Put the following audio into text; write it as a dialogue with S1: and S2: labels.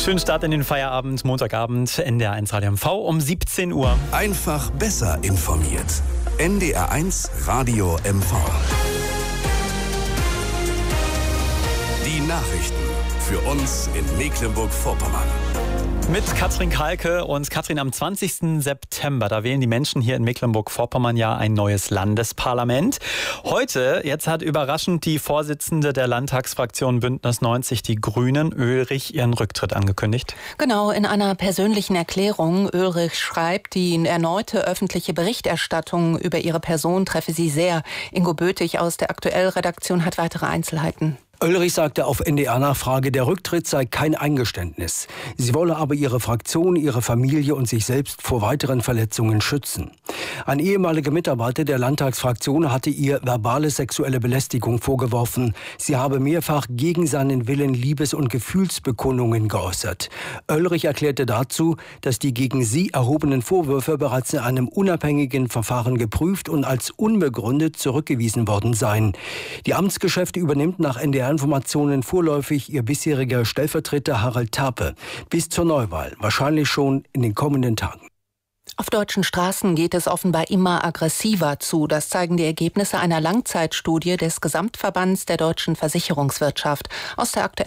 S1: Schönen Start in den Feierabend, Montagabend, NDR1 Radio MV um 17 Uhr.
S2: Einfach besser informiert. NDR1 Radio MV. Die Nachrichten für uns in Mecklenburg-Vorpommern.
S1: Mit Katrin Kalke und Katrin, am 20. September, da wählen die Menschen hier in Mecklenburg-Vorpommern ja ein neues Landesparlament. Heute, jetzt hat überraschend die Vorsitzende der Landtagsfraktion Bündnis 90 Die Grünen, Ulrich, ihren Rücktritt angekündigt.
S3: Genau, in einer persönlichen Erklärung. Ulrich schreibt, die erneute öffentliche Berichterstattung über ihre Person treffe sie sehr. Ingo Bötig aus der Aktuell-Redaktion hat weitere Einzelheiten.
S4: Ulrich sagte auf NDR-Nachfrage, der Rücktritt sei kein Eingeständnis. Sie wolle aber ihre Fraktion, ihre Familie und sich selbst vor weiteren Verletzungen schützen. Ein ehemaliger Mitarbeiter der Landtagsfraktion hatte ihr verbale sexuelle Belästigung vorgeworfen. Sie habe mehrfach gegen seinen Willen Liebes- und Gefühlsbekundungen geäußert. Ulrich erklärte dazu, dass die gegen sie erhobenen Vorwürfe bereits in einem unabhängigen Verfahren geprüft und als unbegründet zurückgewiesen worden seien. Die Amtsgeschäfte übernimmt nach NDR-Informationen vorläufig ihr bisheriger Stellvertreter Harald Tape. Bis zur Neuwahl, wahrscheinlich schon in den kommenden Tagen.
S3: Auf deutschen Straßen geht es offenbar immer aggressiver zu. Das zeigen die Ergebnisse einer Langzeitstudie des Gesamtverbands der deutschen Versicherungswirtschaft aus der Aktuellen